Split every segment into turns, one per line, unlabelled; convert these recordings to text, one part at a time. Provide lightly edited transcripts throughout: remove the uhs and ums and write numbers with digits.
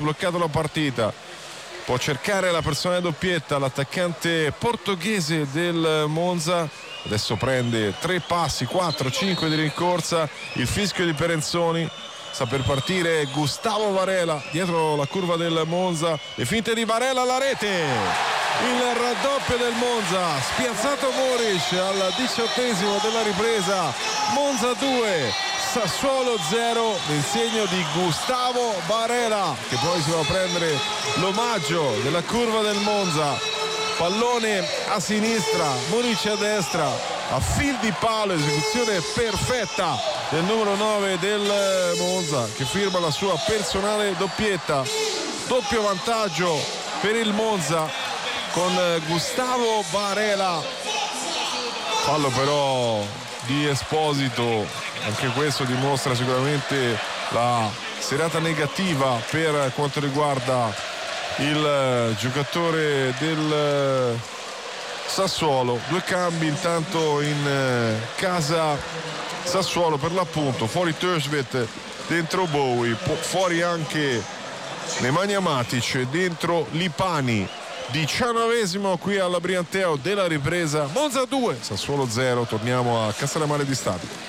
sbloccato la partita, può cercare la personale doppietta l'attaccante portoghese del Monza. Adesso prende 3 passi, 4, 5 di rincorsa, il fischio di Perenzoni, sta per partire Gustavo Varela dietro la curva del Monza, le finte di Varela alla rete, il raddoppio del Monza, spiazzato Muric al 18esimo della ripresa. Monza 2, Sassuolo 0, nel segno di Gustavo Varela, che poi si va a prendere l'omaggio della curva del Monza. Pallone a sinistra, Muric a destra, a fil di palo, esecuzione perfetta del numero 9 del Monza, che firma la sua personale doppietta. Doppio vantaggio per il Monza con Gustavo Varela. Fallo però di Esposito, anche questo dimostra sicuramente la serata negativa per quanto riguarda il giocatore del Sassuolo. 2 cambi intanto in casa Sassuolo, per l'appunto fuori Törsvet, dentro Bowie, fuori anche Nemanja Matic, dentro Lipani. 19esimo qui alla Brianteo della ripresa. Monza 2, Sassuolo 0. Torniamo a Castellammare di Stabia.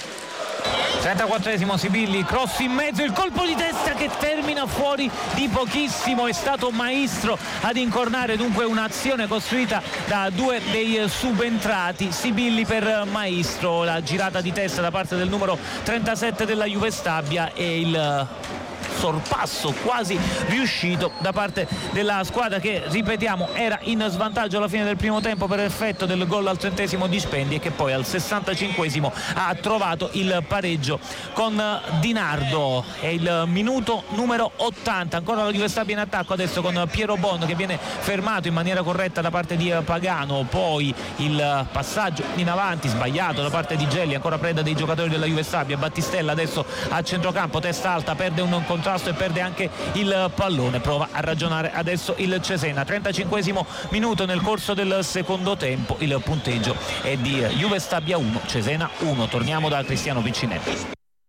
34esimo Sibilli, cross in mezzo, il colpo di testa che termina fuori di pochissimo. È stato Maestro ad incornare, dunque un'azione costruita da 2 dei subentrati. Sibilli per Maestro, la girata di testa da parte del numero 37 della Juve Stabia e il sorpasso quasi riuscito da parte della squadra che, ripetiamo, era in svantaggio alla fine del primo tempo per effetto del gol al 30esimo di Spendi, e che poi al 65esimo ha trovato il pareggio con Di Nardo. È il minuto numero 80, ancora la Juve Stabia in attacco adesso con Piero Bon che viene fermato in maniera corretta da parte di Pagano, poi il passaggio in avanti sbagliato da parte di Gelli, ancora preda dei giocatori della Juve Stabia. Battistella adesso a centrocampo, testa alta, perde un contrasto e perde anche il pallone, prova a ragionare adesso il Cesena. 35esimo minuto, nel corso del secondo tempo il punteggio è di Juve Stabia 1, Cesena 1. Torniamo da Cristiano Piccinelli.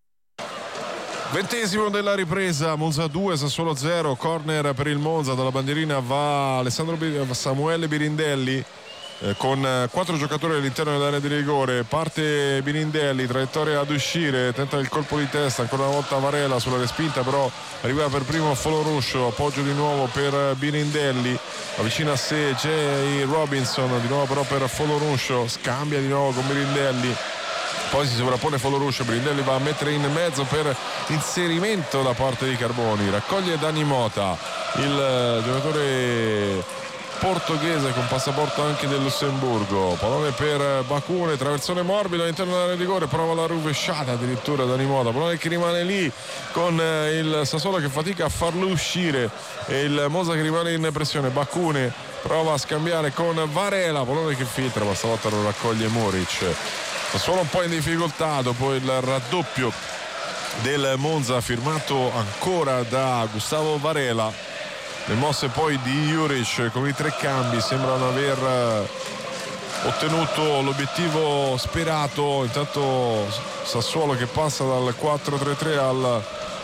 20esimo della ripresa, Monza 2, Sassuolo 0, corner per il Monza, dalla bandierina va Samuele Birindelli con 4 giocatori all'interno dell'area di rigore. Parte Birindelli, traiettoria ad uscire, tenta il colpo di testa, ancora una volta Varela sulla respinta, però arriva per primo Foloruscio, appoggio di nuovo per Birindelli, avvicina a sé Jay Robinson, di nuovo però per Foloruscio, scambia di nuovo con Birindelli, poi si sovrappone Foloruscio, Birindelli va a mettere in mezzo per inserimento da parte di Carboni, raccoglie Dani Mota, il giocatore portoghese con passaporto anche del Lussemburgo. Pallone per Bacune, traversone morbido all'interno dell'area di rigore, prova la rovesciata addirittura da Nimota, pallone che rimane lì con il Sassuolo che fatica a farlo uscire e il Monza che rimane in pressione. Bacune prova a scambiare con Varela, pallone che filtra, ma stavolta lo raccoglie Muric. Sassuolo un po' in difficoltà dopo il raddoppio del Monza firmato ancora da Gustavo Varela. Le mosse poi di Juric con i 3 cambi sembrano aver ottenuto l'obiettivo sperato. Intanto Sassuolo che passa dal 4-3-3 al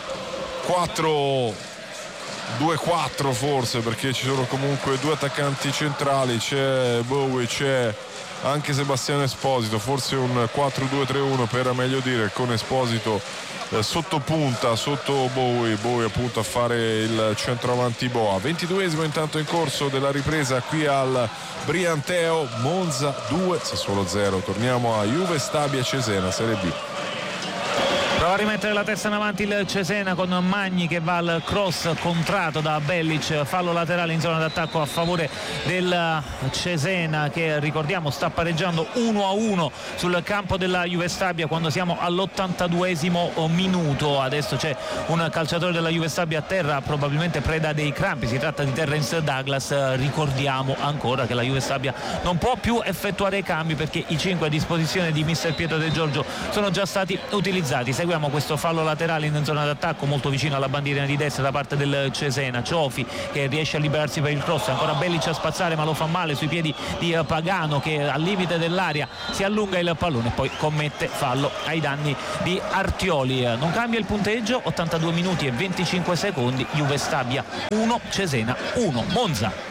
4-2-4 forse, perché ci sono comunque 2 attaccanti centrali, c'è Bowie, c'è anche Sebastiano Esposito, forse un 4-2-3-1 per meglio dire, con Esposito sotto punta, sotto Bowie appunto a fare il centroavanti boa. 22esimo intanto in corso della ripresa qui al Brianteo, Monza 2, Sassuolo 0. Torniamo a Juve Stabia Cesena, Serie B.
Prova a rimettere la testa in avanti il Cesena con Magni che va al cross contrato da Bellic, fallo laterale in zona d'attacco a favore del Cesena che, ricordiamo, sta pareggiando 1-1 sul campo della Juve Stabia quando siamo all'82esimo minuto. Adesso c'è un calciatore della Juve Stabia a terra, probabilmente preda dei crampi, si tratta di Terence Douglas. Ricordiamo ancora che la Juve Stabia non può più effettuare i cambi perché i 5 a disposizione di mister Pietro De Giorgio sono già stati utilizzati. Seguiamo abbiamo questo fallo laterale in zona d'attacco molto vicino alla bandierina di destra da parte del Cesena. Ciofi che riesce a liberarsi per il cross, ancora Bellic a spazzare ma lo fa male sui piedi di Pagano, che al limite dell'area si allunga il pallone e poi commette fallo ai danni di Artioli. Non cambia il punteggio, 82 minuti e 25 secondi, Juve Stabia 1, Cesena 1. Monza.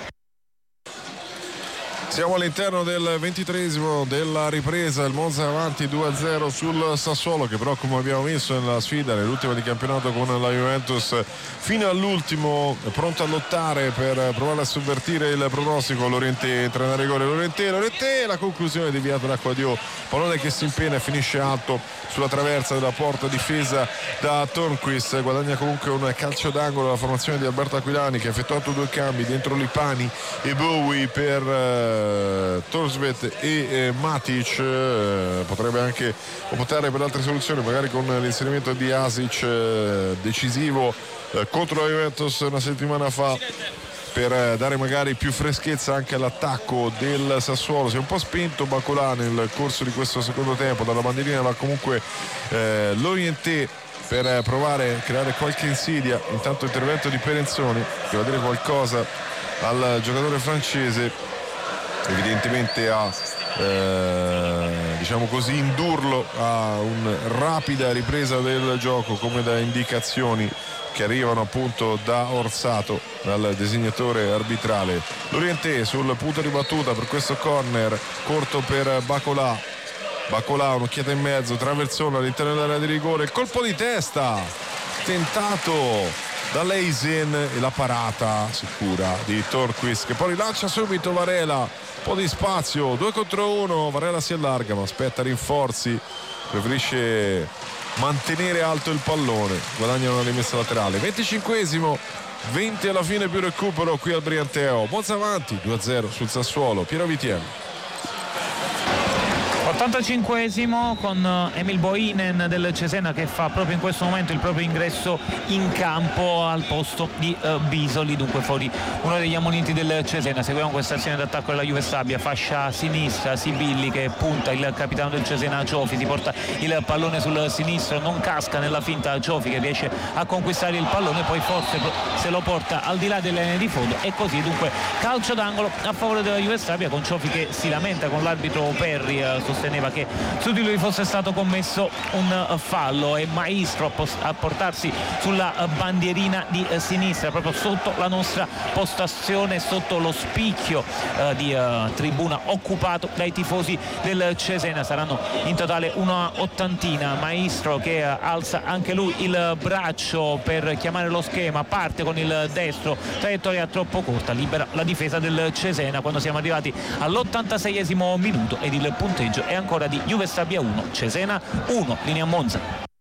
Siamo all'interno del 23esimo della ripresa, il Monza avanti 2-0 sul Sassuolo, che però, come abbiamo visto nella sfida, nell'ultima di campionato con la Juventus, fino all'ultimo è pronto a lottare per provare a sovvertire il pronostico. Lorientè entra nel rigore, Lorientè, la conclusione deviata da Quadio, pallone che si impena e finisce alto sulla traversa della porta difesa da Tornquist. Guadagna comunque un calcio d'angolo la formazione di Alberto Aquilani, che ha effettuato 2 cambi dentro Lipani e Bowie per Torsvet e Matic. Potrebbe anche optare per altre soluzioni, magari con l'inserimento di Asic decisivo contro la Juventus una settimana fa, per dare magari più freschezza anche all'attacco del Sassuolo. Si è un po' spento Bacolà nel corso di questo secondo tempo, dalla bandierina va comunque Lorientè per provare a creare qualche insidia. Intanto intervento di Perenzoni che va a dire qualcosa al giocatore francese, evidentemente a diciamo così indurlo a una rapida ripresa del gioco, come da indicazioni che arrivano appunto da Orsato, dal designatore arbitrale. Lorientè sul punto di battuta per questo corner corto per Bacolà, un'occhiata in mezzo, traversone all'interno dell'area di rigore, il colpo di testa tentato da Leisen e la parata sicura di Tornquist, che poi rilancia subito Varela, un po' di spazio, 2 contro 1, Varela si allarga ma aspetta rinforzi, preferisce mantenere alto il pallone, guadagna una rimessa laterale. 25esimo, 20 alla fine più recupero qui al Brianteo. Monza avanti 2-0 sul Sassuolo. Piero Vitiello.
85esimo con Emil Boinen del Cesena, che fa proprio in questo momento il proprio ingresso in campo al posto di Bisoli, dunque fuori uno degli ammoniti del Cesena. Seguiamo questa azione d'attacco della Juve Stabia, fascia sinistra, Sibilli che punta, il capitano del Cesena Ciofi si porta il pallone sul sinistro, non casca nella finta Ciofi, che riesce a conquistare il pallone, poi forse se lo porta al di là delle linee di fondo, e così dunque calcio d'angolo a favore della Juve Stabia, con Ciofi che si lamenta con l'arbitro Perri, sosteneva che su di lui fosse stato commesso un fallo, e Maestro a portarsi sulla bandierina di sinistra, proprio sotto la nostra postazione, sotto lo spicchio di tribuna occupato dai tifosi del Cesena. Saranno in totale una ottantina. Maestro che alza anche lui il braccio per chiamare lo schema, parte con il destro, traiettoria troppo corta, libera la difesa del Cesena quando siamo arrivati all'86esimo minuto, ed il punteggio è ancora di Juve Stabia 1, Cesena 1, linea Monza.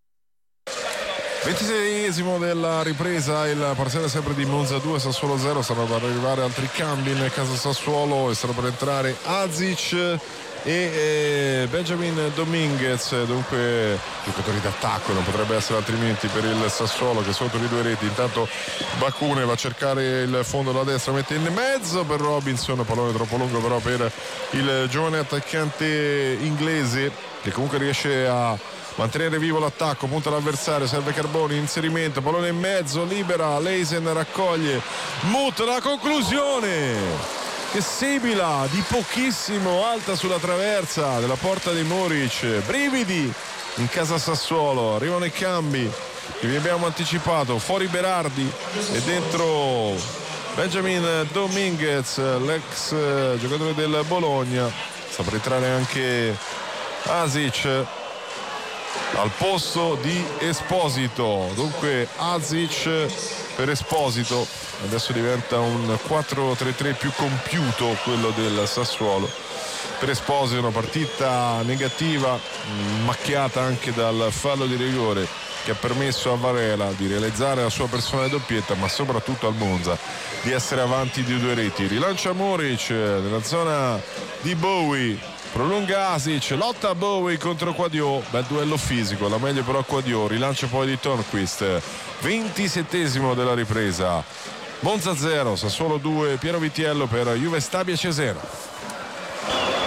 26esimo della ripresa, il parziale sempre di Monza 2, Sassuolo 0. Stanno per arrivare altri cambi nel caso Sassuolo, e stanno per entrare Azic e Benjamin Dominguez, dunque giocatori d'attacco, non potrebbe essere altrimenti per il Sassuolo, che sotto le 2 reti. Intanto Bacune va a cercare il fondo da destra, mette in mezzo per Robinson, pallone troppo lungo però per il giovane attaccante inglese, che comunque riesce a mantenere vivo l'attacco, punta l'avversario, serve Carboni, inserimento, pallone in mezzo, libera, Leisen raccoglie, Mut, la conclusione che sibila di pochissimo, alta sulla traversa della porta di Muric. Brividi in casa Sassuolo, arrivano i cambi che vi abbiamo anticipato, fuori Berardi e dentro Benjamin Dominguez, l'ex giocatore del Bologna. Sta per entrare anche Azic al posto di Esposito, dunque Azic per Esposito. Adesso diventa un 4-3-3 più compiuto quello del Sassuolo. Per Esposito una partita negativa, macchiata anche dal fallo di rigore che ha permesso a Varela di realizzare la sua personale doppietta, ma soprattutto al Monza di essere avanti di 2 reti. Rilancia Muric nella zona di Bowie, prolunga Asic, lotta Bowie contro Quadio, bel duello fisico, la meglio però Quadio, rilancio poi di Tornquist. 27esimo della ripresa, Monza 0, Sassuolo 2, Piero Vitiello per Juve Stabia Cesena.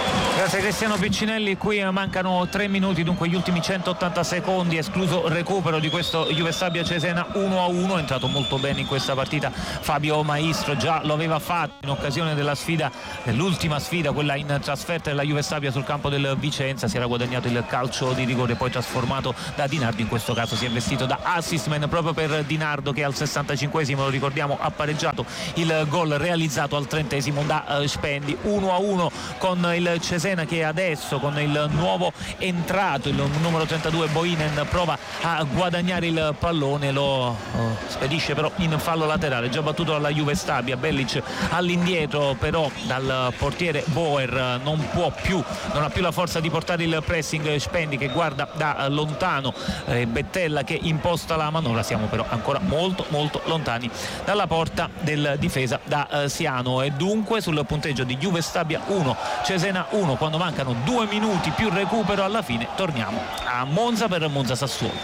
Grazie Cristiano Piccinelli. Qui mancano 3 minuti, dunque gli ultimi 180 secondi, escluso recupero di questo Juve Stabia Cesena 1-1. È entrato molto bene in questa partita Fabio Maistro, già lo aveva fatto in occasione dell'ultima sfida, quella in trasferta della Juve Stabia sul campo del Vicenza. Si era guadagnato il calcio di rigore poi trasformato da Di Nardo, in questo caso si è vestito da assistman proprio per Di Nardo, che al 65esimo, lo ricordiamo, ha pareggiato il gol realizzato al 30esimo da Spendi. 1-1 con il Cesena che adesso, con il nuovo entrato, il numero 32 Boinen, prova a guadagnare il pallone, lo spedisce però in fallo laterale, già battuto dalla Juve Stabia. Bellic all'indietro però dal portiere Bauer, non ha più la forza di portare il pressing. Spendi che guarda da lontano, Bettella che imposta la manovra. Siamo però ancora molto molto lontani dalla porta del difesa da Siano, e dunque sul punteggio di Juve Stabia 1 Cesena 1, quando mancano 2 minuti più recupero. Alla fine torniamo a Monza per Monza Sassuolo.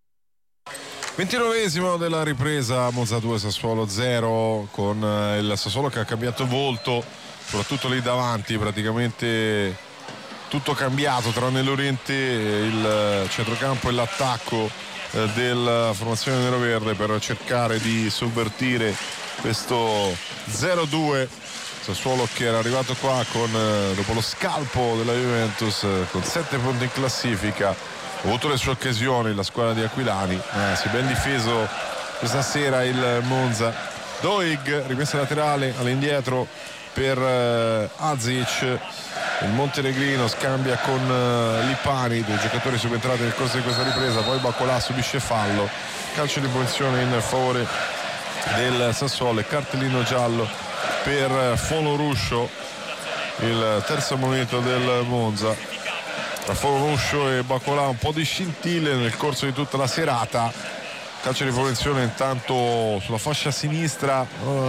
29esimo della ripresa, Monza 2 Sassuolo 0, con il Sassuolo che ha cambiato volto, soprattutto lì davanti, praticamente tutto cambiato tranne l'Oriente, il centrocampo e l'attacco della formazione neroverde, per cercare di sovvertire questo 0-2. Sassuolo che era arrivato qua dopo lo scalpo della Juventus con 7 punti in classifica, ha avuto le sue occasioni la squadra di Aquilani, si è ben difeso questa sera il Monza. Doig, rimessa laterale all'indietro per Azic, il montenegrino scambia con Lipani, due giocatori subentrati nel corso di questa ripresa, poi Bacolà subisce fallo, calcio di punizione in favore del Sassuolo e cartellino giallo per Foloruscio, il terzo momento del Monza. Tra Foloruscio e Bacolà un po' di scintille nel corso di tutta la serata. Calcio di punizione intanto sulla fascia sinistra,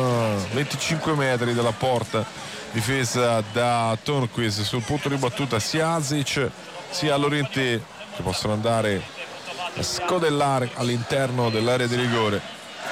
25 metri dalla porta, difesa da Tornquist. Sul punto di battuta sia Azic sia Lorente, che possono andare a scodellare all'interno dell'area di rigore,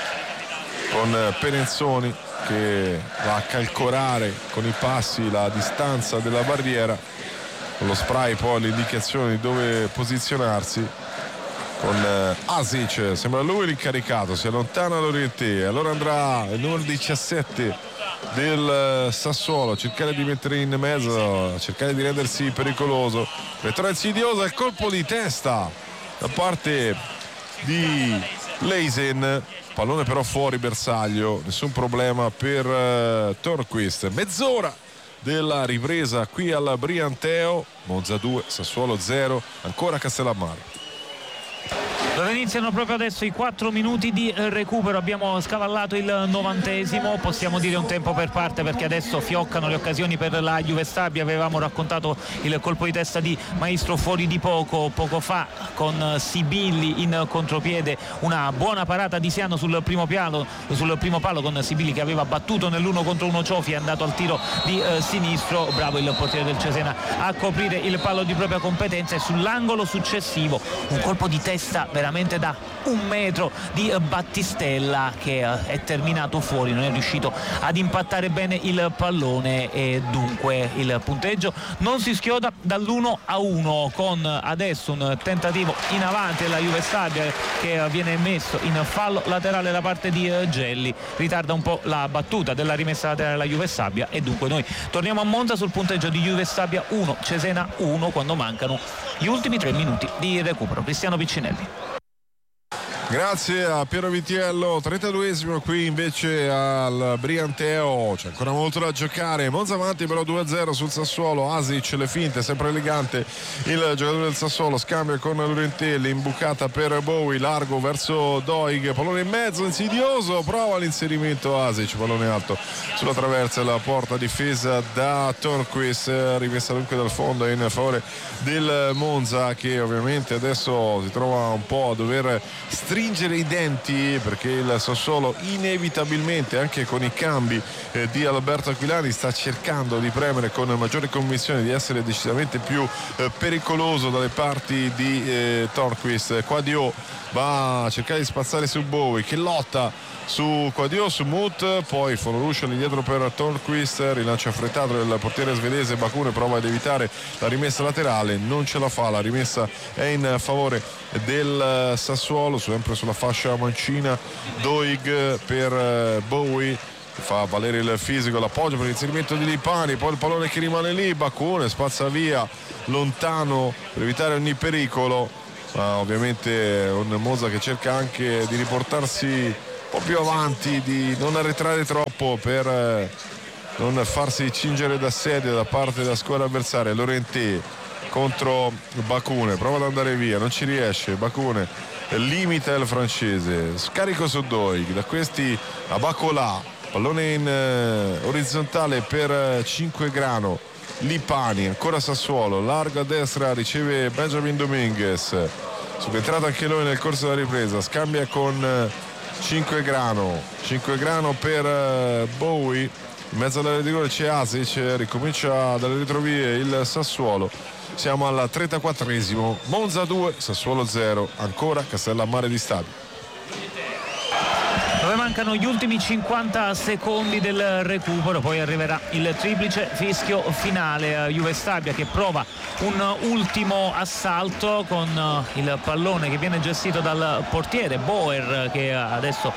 con Penenzoni che va a calcolare con i passi la distanza della barriera, con lo spray poi l'indicazione di dove posizionarsi, con Azic, sembra lui l'incaricato, si allontana Lorente, allora andrà il numero 17 del Sassuolo a cercare di mettere in mezzo, a cercare di rendersi pericoloso. Retro insidiosa, il colpo di testa da parte di Leisen, pallone però fuori bersaglio, nessun problema per Tornquist. Mezz'ora della ripresa qui al Brianteo, Monza 2 Sassuolo 0, ancora Castellammare.
Dove iniziano proprio adesso i 4 minuti di recupero. Abbiamo scavallato il 90esimo, possiamo dire un tempo per parte, perché adesso fioccano le occasioni per la Juve Stabia. Avevamo raccontato il colpo di testa di Maistro fuori di poco fa, con Sibilli in contropiede, una buona parata di Siano sul primo palo, con Sibilli che aveva battuto nell'1 contro 1 Ciofi, è andato al tiro di sinistro, bravo il portiere del Cesena a coprire il palo di propria competenza, e sull'angolo successivo un colpo di testa veramente da 1 metro di Battistella, che è terminato fuori, non è riuscito ad impattare bene il pallone, e dunque il punteggio non si schioda dall'1-1, con adesso un tentativo in avanti della Juve Stabia che viene messo in fallo laterale da parte di Gelli, ritarda un po' la battuta della rimessa laterale della Juve Stabia, e dunque noi torniamo a Monza sul punteggio di Juve Stabia 1 Cesena 1 quando mancano gli ultimi 3 minuti di recupero. Cristiano Piccinelli.
Grazie a Piero Vitiello. 32esimo qui invece al Brianteo, c'è ancora molto da giocare. Monza avanti però 2-0 sul Sassuolo. Azic, le finte, sempre elegante il giocatore del Sassuolo, scambia con Lorentelli, imbucata per Bowie, largo verso Doig, pallone in mezzo, insidioso, prova l'inserimento Azic, pallone alto sulla traversa, la porta difesa da Tornquist, rimessa dunque dal fondo in favore del Monza, che ovviamente adesso si trova un po' a dover stringere stringere i denti, perché il Sassuolo inevitabilmente, anche con i cambi di Alberto Aquilani, sta cercando di premere con maggiore convinzione, di essere decisamente più pericoloso dalle parti di Tornquist. Quadio va a cercare di spazzare su Bowie, che lotta su Quadio, su Muth, poi Fonuruscio all'indietro per Tornquist, rilancio affrettato del portiere svedese. Bakune prova ad evitare la rimessa laterale, non ce la fa, la rimessa è in favore del Sassuolo, sempre sulla fascia mancina. Doig per Bowie, fa valere il fisico, l'appoggio per l'inserimento di Lipani, poi il pallone che rimane lì, Bakune spazza via lontano per evitare ogni pericolo, ma ovviamente un Monza che cerca anche di riportarsi un po' più avanti, di non arretrare troppo per non farsi cingere d'assedio da parte della squadra avversaria. Lorente contro Bakune, prova ad andare via, non ci riesce, Bakune limita il francese, scarico su Doig, da questi a Bacolà, pallone in orizzontale per Cinquegrano. Lipani, ancora Sassuolo, largo a destra, riceve Benjamin Dominguez, subentrato anche lui nel corso della ripresa, scambia con Cinquegrano per Bowie, in mezzo all'area di rigore c'è Asic, ricomincia dalle retrovie il Sassuolo. Siamo al 34esimo, Monza 2, Sassuolo 0, ancora Castellammare di Stabia,
dove mancano gli ultimi 50 secondi del recupero. Poi arriverà il triplice fischio finale. Juve Stabia che prova un ultimo assalto con il pallone che viene gestito dal portiere Bauer, che adesso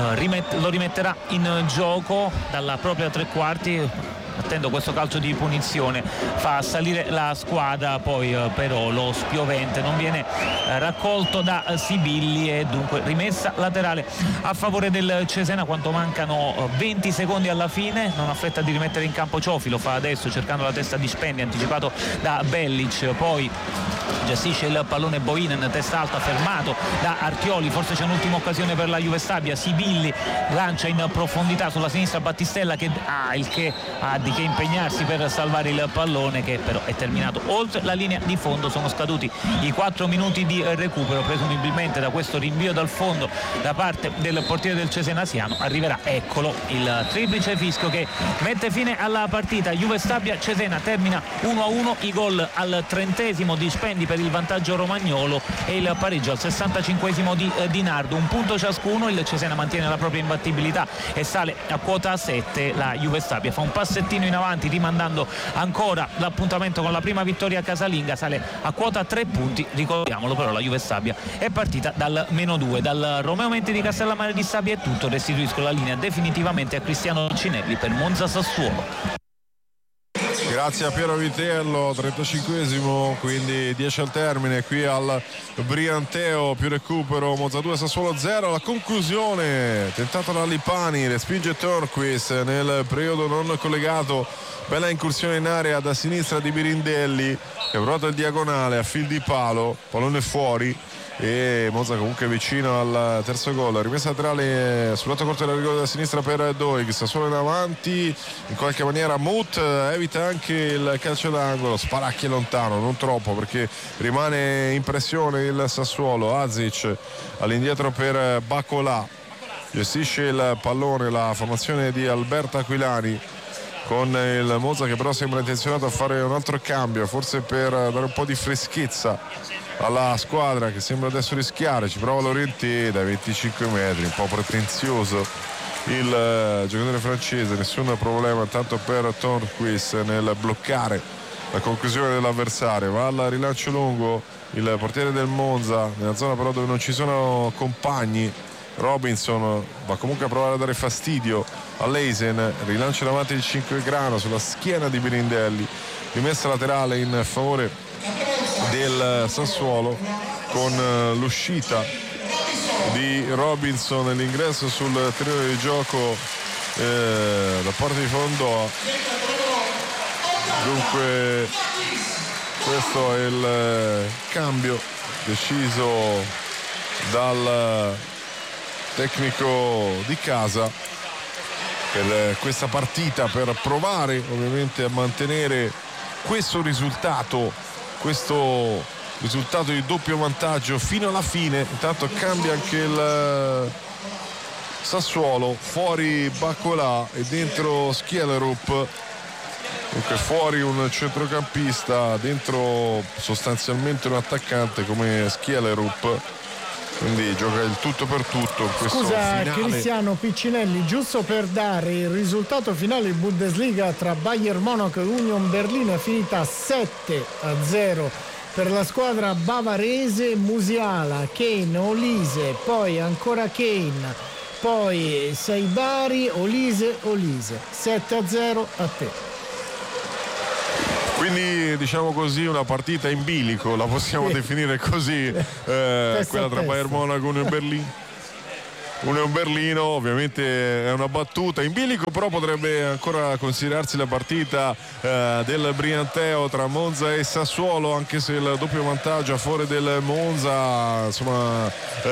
lo rimetterà in gioco dalla propria tre quarti. Attendo questo calcio di punizione, fa salire la squadra, poi però lo spiovente non viene raccolto da Sibilli e dunque rimessa laterale a favore del Cesena. Quanto mancano 20 secondi alla fine, non ha fretta di rimettere in campo Ciofi, lo fa adesso cercando la testa di Spendi, anticipato da Bellic, poi gestisce il pallone Boinen, testa alta, fermato da Artioli, forse c'è un'ultima occasione per la Juve Stabia. Sibilli lancia in profondità sulla sinistra Battistella, che ha di che impegnarsi per salvare il pallone, che però è terminato oltre la linea di fondo. Sono scaduti i 4 minuti di recupero, presumibilmente da questo rinvio dal fondo da parte del portiere del Cesenasiano arriverà, eccolo, il triplice fischio che mette fine alla partita. Juve Stabia Cesena termina 1-1, i gol al 30esimo di Spendi per il vantaggio romagnolo e il pareggio al 65esimo di Di Nardo, un punto ciascuno. Il Cesena mantiene la propria imbattibilità e sale a quota 7, la Juve Stabia fa un passettino in avanti rimandando ancora l'appuntamento con la prima vittoria casalinga, sale a quota 3 punti. Ricordiamolo però, la Juve Stabia è partita dal -2. Dal Romeo Menti di Castellammare di Stabia è tutto, restituisco la linea definitivamente a Cristiano Cinelli per Monza Sassuolo.
Grazie a Piero Vitello, 35esimo, quindi 10 al termine qui al Brianteo, più recupero, Monza 2 Sassuolo 0. La conclusione tentata da Lipani, respinge Tornquist nel periodo non collegato, bella incursione in area da sinistra di Birindelli che ha provato il diagonale a fil di palo, pallone fuori e Monza comunque vicino al terzo gol. Rimessa laterale sul lato corto della rigore da sinistra per Doig, Sassuolo in avanti, in qualche maniera Muth evita anche il calcio d'angolo, sparacchia lontano, non troppo perché rimane in pressione il Sassuolo. Azic all'indietro per Bacolà, gestisce il pallone la formazione di Alberto Aquilani, con il Monza che però sembra intenzionato a fare un altro cambio, forse per dare un po' di freschezza alla squadra che sembra adesso rischiare. Ci prova Lorente dai 25 metri, un po' pretenzioso il giocatore francese, nessun problema tanto per Tornquist nel bloccare la conclusione dell'avversario. Va al rilancio lungo il portiere del Monza nella zona però dove non ci sono compagni. Robinson va comunque a provare a dare fastidio a Leisen, rilancio davanti di Cinquegrano sulla schiena di Birindelli, rimessa laterale in favore del Sassuolo con l'uscita di Robinson e l'ingresso sul terreno di gioco da parte di Fondoa. Dunque questo è il cambio deciso dal tecnico di casa per questa partita, per provare ovviamente a mantenere questo risultato, questo risultato di doppio vantaggio fino alla fine. Intanto cambia anche il Sassuolo, fuori Bacolà e dentro Schielerup. Dunque fuori un centrocampista, dentro sostanzialmente un attaccante come Schielerup, quindi gioca il tutto per tutto in questo finale.
Cristiano Piccinelli, giusto per dare il risultato finale di Bundesliga tra Bayern Monaco e Union Berlino, è finita 7-0 per la squadra bavarese. Musiala, Kane, Olise, poi ancora Kane, poi Saibari, Olise, 7-0 a te.
Quindi diciamo così una partita in bilico, la possiamo definire così, quella tra Bayern Monaco e Union Berlino. Union Berlino ovviamente è una battuta in bilico, però potrebbe ancora considerarsi la partita del Brianteo tra Monza e Sassuolo, anche se il doppio vantaggio a favore del Monza insomma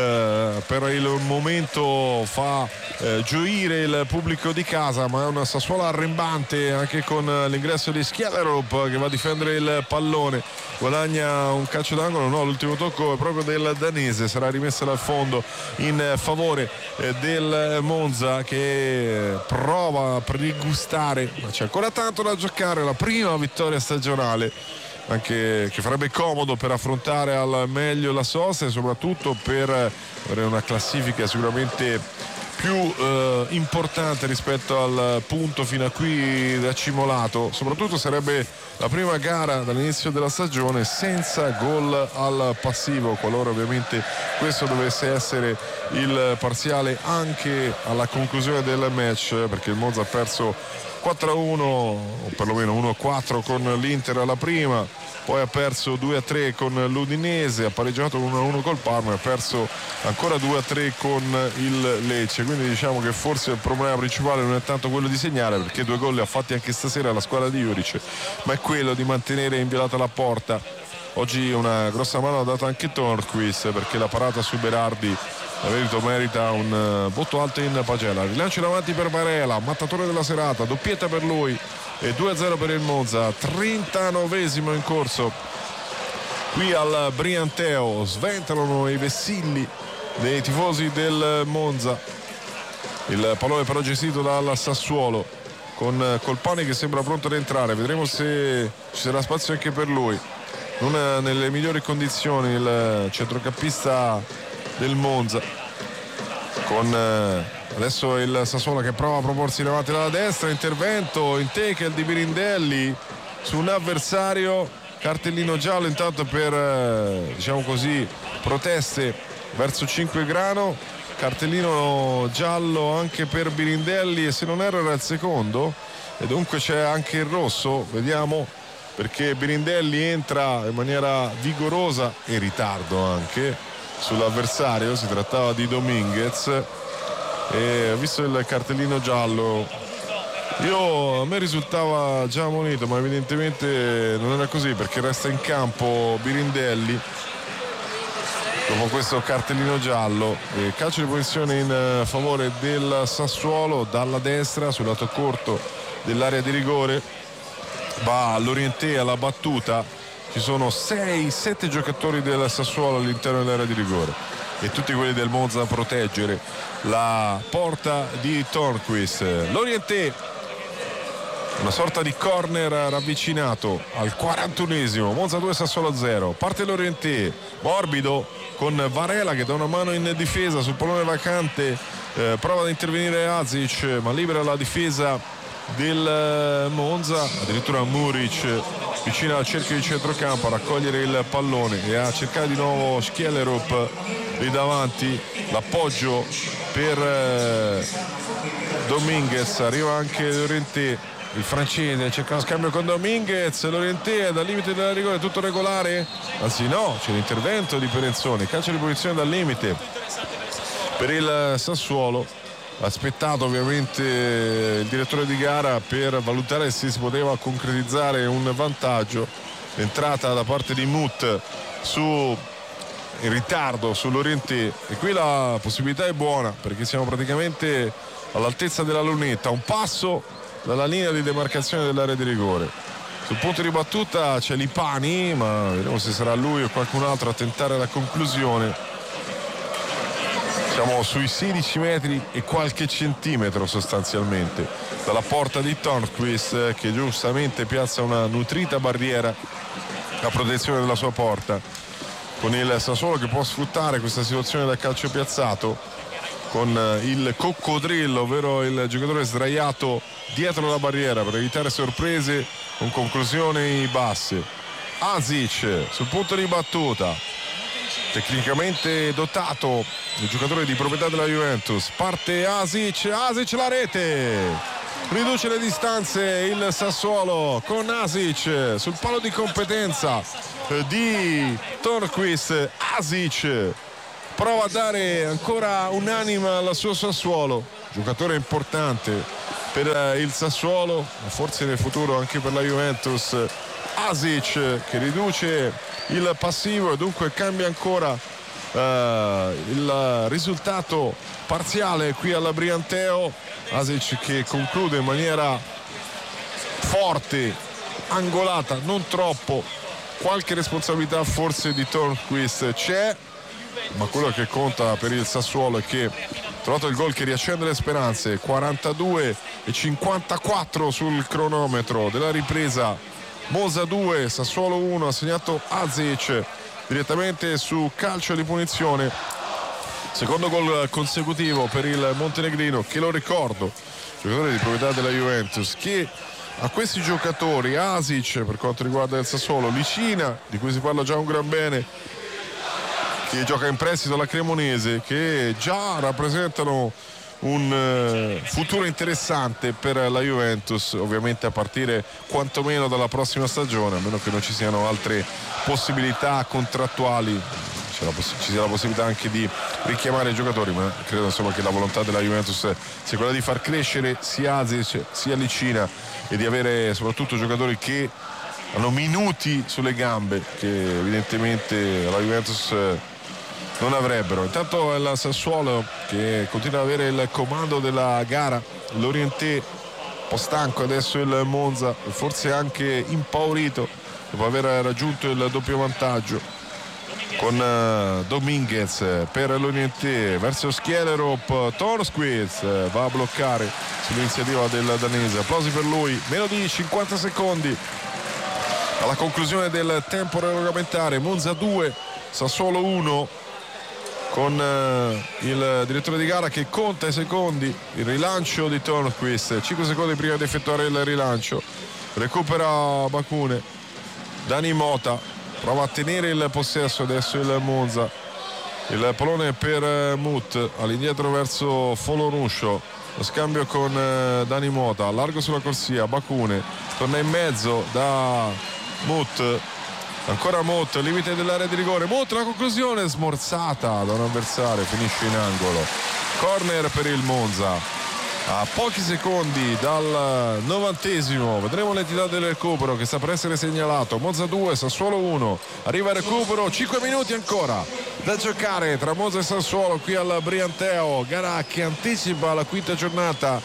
per il momento fa gioire il pubblico di casa, ma è una Sassuolo arrembante anche con l'ingresso di Schielerup che va a difendere il pallone, guadagna un calcio d'angolo, no, l'ultimo tocco è proprio del danese, sarà rimessa dal fondo in favore del Monza che prova a pregustare, ma c'è ancora tanto da giocare, la prima vittoria stagionale anche che farebbe comodo per affrontare al meglio la sosta e soprattutto per avere una classifica sicuramente più importante rispetto al punto fino a qui accumulato. Soprattutto sarebbe la prima gara dall'inizio della stagione senza gol al passivo, qualora ovviamente questo dovesse essere il parziale anche alla conclusione del match, perché il Monza ha perso 4-1 o perlomeno 1-4 con l'Inter alla prima, poi ha perso 2-3 con l'Udinese, ha pareggiato 1-1 col Parma e ha perso ancora 2-3 con il Lecce, quindi diciamo che forse il problema principale non è tanto quello di segnare, perché 2 gol li ha fatti anche stasera la squadra di Juric, ma è quello di mantenere inviolata la porta. Oggi una grossa mano ha dato anche Tornquist, perché la parata su Berardi merita un voto alto in pagella. Rilancio davanti per Varela, mattatore della serata, doppietta per lui e 2-0 per il Monza, 39esimo in corso qui al Brianteo. Sventolano i vessilli dei tifosi del Monza, il pallone però gestito dal Sassuolo con Colpani che sembra pronto ad entrare, vedremo se ci sarà spazio anche per lui. Non è nelle migliori condizioni il centrocampista del Monza, con adesso il Sassuolo che prova a proporsi davanti dalla destra, intervento in tackle di Birindelli su un avversario, cartellino giallo intanto per diciamo così proteste verso Cinquegrano, cartellino giallo anche per Birindelli e se non erro era il secondo e dunque c'è anche il rosso, vediamo, perché Birindelli entra in maniera vigorosa e in ritardo anche sull'avversario, si trattava di Dominguez e ho visto il cartellino giallo, a me risultava già ammonito, ma evidentemente non era così, perché resta in campo Birindelli dopo questo cartellino giallo. Calcio di punizione in favore del Sassuolo dalla destra sul lato corto dell'area di rigore, va all'Orienté alla battuta, ci sono 6-7 giocatori del Sassuolo all'interno dell'area di rigore e tutti quelli del Monza a proteggere la porta di Tornquist. L'Orienté, una sorta di corner ravvicinato al 41esimo, Monza 2 Sassuolo 0, parte l'Orienté, morbido con Varela che dà una mano in difesa sul pallone vacante, prova ad intervenire Azic ma libera la difesa del Monza, addirittura Muric vicino al cerchio di centrocampo a raccogliere il pallone e a cercare di nuovo Schielerup lì davanti, l'appoggio per Dominguez, arriva anche Lorienté, il francese cerca uno scambio con Dominguez, Lorienté è dal limite della rigore, tutto regolare? Anzi no, c'è l'intervento di Perenzoni, calcio di punizione dal limite per il Sassuolo. Aspettato ovviamente il direttore di gara per valutare se si poteva concretizzare un vantaggio, entrata da parte di Mut in ritardo sull'Orienté e qui la possibilità è buona perché siamo praticamente all'altezza della lunetta, un passo dalla linea di demarcazione dell'area di rigore. Sul punto di battuta c'è Lipani, ma vedremo se sarà lui o qualcun altro a tentare la conclusione. Siamo sui 16 metri e qualche centimetro sostanzialmente dalla porta di Törnqvist, che giustamente piazza una nutrita barriera a protezione della sua porta, con il Sassuolo che può sfruttare questa situazione da calcio piazzato con il coccodrillo, ovvero il giocatore sdraiato dietro la barriera per evitare sorprese con conclusioni basse. Asic sul punto di battuta, tecnicamente dotato, il giocatore di proprietà della Juventus. Parte Asic la rete, riduce le distanze il Sassuolo con Asic sul palo di competenza di Törnqvist. Asic prova a dare ancora un'anima al suo Sassuolo, giocatore importante per il Sassuolo, forse nel futuro anche per la Juventus. Asic che riduce il passivo e dunque cambia ancora il risultato parziale qui alla Brianteo. Asic che conclude in maniera forte, angolata, non troppo. Qualche responsabilità forse di Törnqvist c'è, ma quello che conta per il Sassuolo è che ha trovato il gol che riaccende le speranze. 42:54 sul cronometro della ripresa. Monza 2, Sassuolo 1, ha segnato Asic direttamente su calcio di punizione. Secondo gol consecutivo per il montenegrino, che lo ricordo, giocatore di proprietà della Juventus, che a questi giocatori, Asic per quanto riguarda il Sassuolo, Licina, di cui si parla già un gran bene, che gioca in prestito alla Cremonese, che già rappresentano un futuro interessante per la Juventus, ovviamente a partire quantomeno dalla prossima stagione, a meno che non ci siano altre possibilità contrattuali, ci sia la possibilità anche di richiamare i giocatori, ma credo insomma che la volontà della Juventus sia quella di far crescere sia Asic sia Licina e di avere soprattutto giocatori che hanno minuti sulle gambe, che evidentemente la Juventus non avrebbero. Intanto è il Sassuolo che continua ad avere il comando della gara. Lorientè un po' stanco adesso, il Monza forse anche impaurito dopo aver raggiunto il doppio vantaggio, con Dominguez per Lorientè verso Skjellerup. Törnqvist va a bloccare sull'iniziativa del danese. Applausi per lui. Meno di 50 secondi alla conclusione del tempo regolamentare. Monza 2, Sassuolo 1, con il direttore di gara che conta i secondi. Il rilancio di Törnqvist, 5 secondi prima di effettuare il rilancio, recupera Bakune. Dani Mota prova a tenere il possesso adesso il Monza. Il pallone per Mut, all'indietro verso Foloruscio, lo scambio con Dani Mota, largo sulla corsia. Bakune torna in mezzo da Mut, ancora Mut, limite dell'area di rigore. Mut, la conclusione smorzata da un avversario, finisce in angolo. Corner per il Monza a pochi secondi dal 90°. Vedremo l'entità del recupero che sta per essere segnalato. Monza 2, Sassuolo 1. Arriva il recupero, 5 minuti ancora da giocare tra Monza e Sassuolo qui al Brianteo, gara che anticipa la quinta giornata,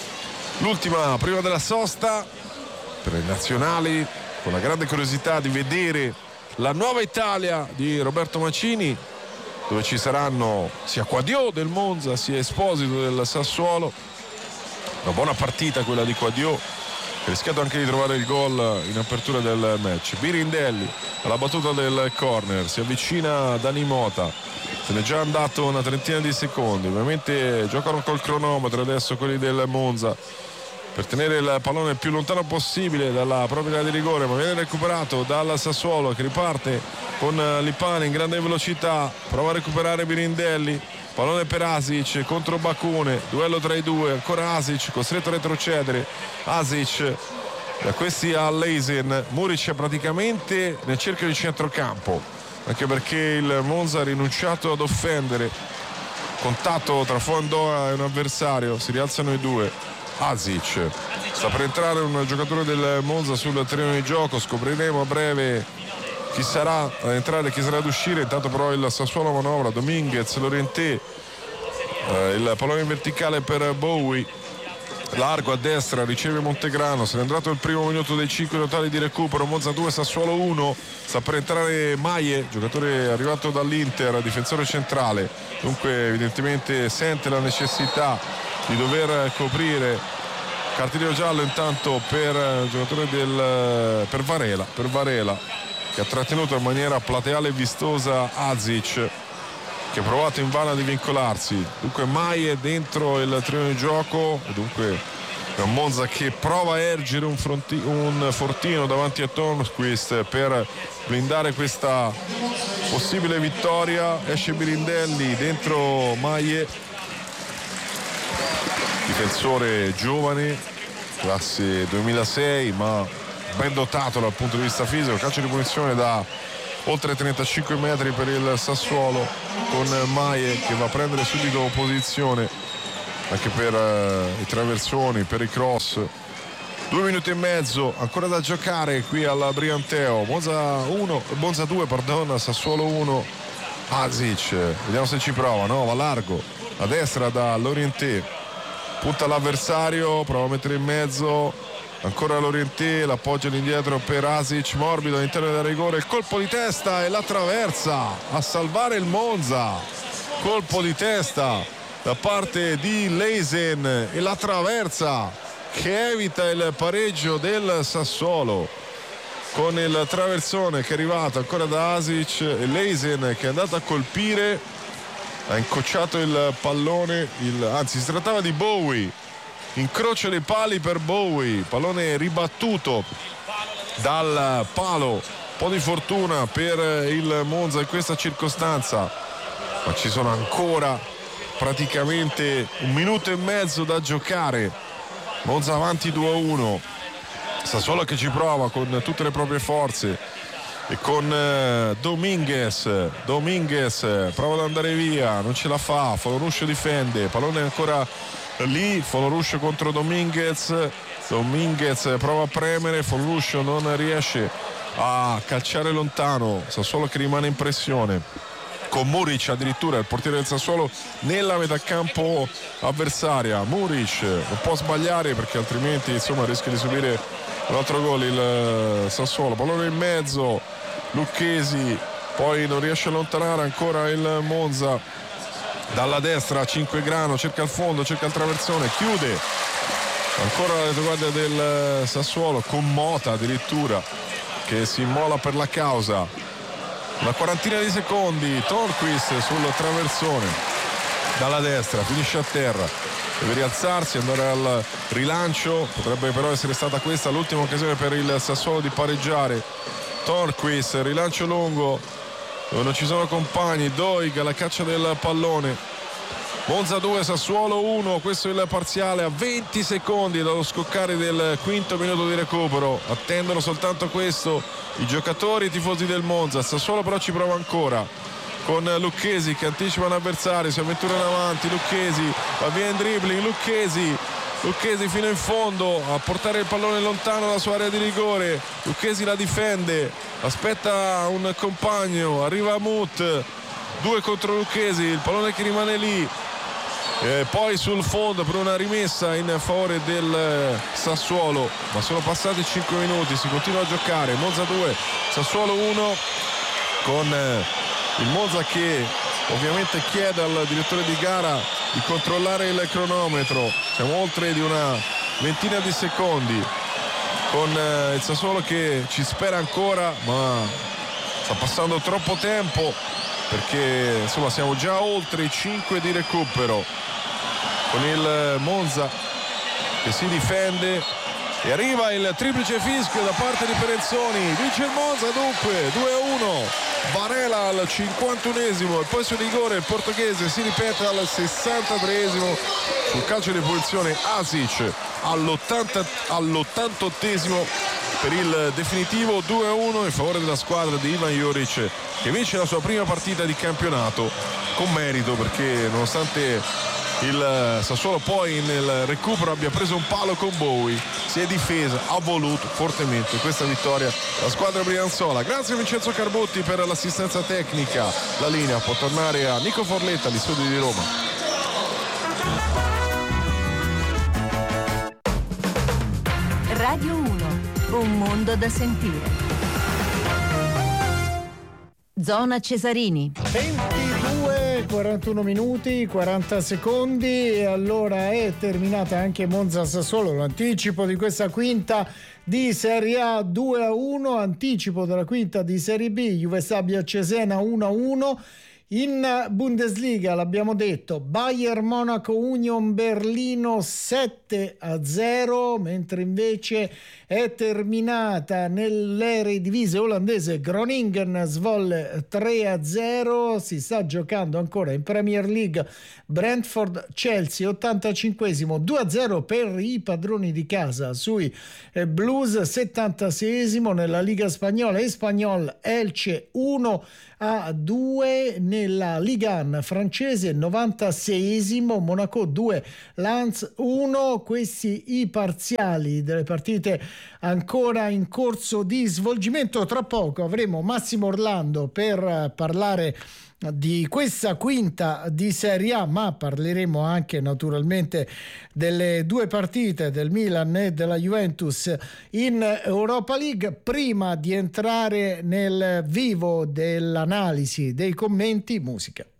l'ultima prima della sosta per le nazionali, con la grande curiosità di vedere la nuova Italia di Roberto Mancini, dove ci saranno sia Quadio del Monza sia Esposito del Sassuolo. Una buona partita quella di Quadio, ha rischiato anche di trovare il gol in apertura del match. Birindelli alla battuta del corner, si avvicina Dani Mota, se n'è già andato una trentina di secondi. Ovviamente giocano col cronometro adesso quelli del Monza per tenere il pallone il più lontano possibile dalla propria area di rigore, ma viene recuperato dal Sassuolo che riparte con Lipani in grande velocità, prova a recuperare Birindelli, pallone per Asic contro Bakune, duello tra i due, ancora Asic costretto a retrocedere. Asic da questi a Leisen, Muric è praticamente nel cerchio di centrocampo, anche perché il Monza ha rinunciato ad offendere. Contatto tra Fondoa e un avversario, si rialzano i due. Asic sta per entrare un giocatore del Monza sul terreno di gioco, scopriremo a breve chi sarà ad entrare e chi sarà ad uscire. Intanto però il Sassuolo manovra, Dominguez, Lorientè, il pallone in verticale per Bowie, largo a destra, riceve Montegrano, se n'è andato il primo minuto dei 5 totali di recupero. Monza 2, Sassuolo 1, sta per entrare Maie, giocatore arrivato dall'Inter, difensore centrale, dunque evidentemente sente la necessità di dover coprire. Cartellino giallo intanto per il giocatore per Varela che ha trattenuto in maniera plateale e vistosa Azic, che ha provato invano a divincolarsi. Dunque Maie dentro il terreno di gioco, e dunque è un Monza che prova a ergere un fortino davanti a Tornquist per blindare questa possibile vittoria. Esce Birindelli, dentro Maie, difensore giovane, classe 2006, ma ben dotato dal punto di vista fisico. Calcio di punizione da oltre 35 metri per il Sassuolo, con Maie che va a prendere subito posizione anche per i traversoni, per i cross. 2 minuti e mezzo ancora da giocare qui al Brianteo. Monza 2, Sassuolo 1. Azic, vediamo se ci prova, no? Va largo a destra da Lorientè, punta l'avversario, prova a mettere in mezzo, ancora Lorientè, l'appoggia all'indietro per Azic, morbido all'interno del rigore, il colpo di testa e la traversa a salvare il Monza. Colpo di testa da parte di Leisen e la traversa che evita il pareggio del Sassuolo, con il traversone che è arrivato ancora da Azic e Leisen che è andato a colpire, ha incrociato il pallone, anzi si trattava di Bowie, incrocia dei pali per Bowie, pallone ribattuto dal palo. Un po' di fortuna per il Monza in questa circostanza, ma ci sono ancora praticamente 1 minuto e mezzo da giocare. Monza avanti 2-1, Sassuolo che ci prova con tutte le proprie forze e con Dominguez prova ad andare via, non ce la fa, Foloruscio difende, pallone ancora lì, Foloruscio contro Dominguez prova a premere, Foloruscio non riesce a calciare lontano, Sassuolo che rimane in pressione con Muric, addirittura il portiere del Sassuolo nella metà campo avversaria. Muric non può sbagliare perché altrimenti rischia di subire un altro gol il Sassuolo. Pallone in mezzo, Lucchesi poi non riesce a allontanare ancora il Monza dalla destra. Cinquegrano cerca il fondo, cerca il traversone, chiude ancora la retroguardia del Sassuolo con Mota addirittura che si immola per la causa. Una quarantina di secondi, Tornquist sul traversone dalla destra, finisce a terra, deve rialzarsi, andare al rilancio, potrebbe però essere stata questa l'ultima occasione per il Sassuolo di pareggiare. Tornquist, rilancio lungo dove non ci sono compagni, Doig alla caccia del pallone. Monza 2, Sassuolo 1, questo è il parziale a 20 secondi dallo scoccare del quinto minuto di recupero. Attendono soltanto questo i giocatori, i tifosi del Monza. Sassuolo però ci prova ancora con Lucchesi che anticipa un avversario, si avventura in avanti, Lucchesi va via in dribbling, Lucchesi fino in fondo a portare il pallone lontano dalla sua area di rigore. Lucchesi la difende, aspetta un compagno, arriva Mut, 2 contro Lucchesi, il pallone che rimane lì. Poi sul fondo per una rimessa in favore del Sassuolo, ma sono passati 5 minuti, si continua a giocare. Monza 2, Sassuolo 1, con il Monza che ovviamente chiede al direttore di gara di controllare il cronometro. Siamo oltre di una ventina di secondi, con il Sassuolo che ci spera ancora, ma sta passando troppo tempo perché siamo già oltre i 5 di recupero, con il Monza che si difende e arriva il triplice fischio da parte di Perezzoni. Vince il Monza dunque 2-1, Varela al 51esimo e poi sul rigore il portoghese si ripete al 63esimo, sul calcio di punizione Azic all'88esimo per il definitivo 2-1 in favore della squadra di Ivan Juric, che vince la sua prima partita di campionato con merito, perché nonostante il Sassuolo poi nel recupero abbia preso un palo con Bowie, si è difesa, ha voluto fortemente questa vittoria la squadra brianzola. Grazie a Vincenzo Carbotti per l'assistenza tecnica. La linea può tornare a Nico Forletta agli studi di Roma.
Radio 1, un mondo da sentire. Zona Cesarini.
22, 41 minuti, 40 secondi e allora è terminata anche Monza-Sassuolo, l'anticipo di questa quinta di Serie A 2-1, anticipo della quinta di Serie B, Juve Stabia Cesena 1-1. In Bundesliga l'abbiamo detto, Bayern Monaco Union Berlino 7-0, mentre invece è terminata nell'Eredivisie olandese Groningen Zwolle 3-0. Si sta giocando ancora in Premier League, Brentford Chelsea 85esimo 2-0 per i padroni di casa sui Blues. 76esimo nella Liga Spagnola, Espanyol Elche 1-2. Nella Ligue 1 francese 96esimo Monaco 2 Lens 1. Questi i parziali delle partite ancora in corso di svolgimento. Tra poco avremo Massimo Orlando per parlare di questa quinta di Serie A, ma parleremo anche naturalmente delle due partite del Milan e della Juventus in Europa League. Prima di entrare nel vivo dell'analisi, dei commenti, musica.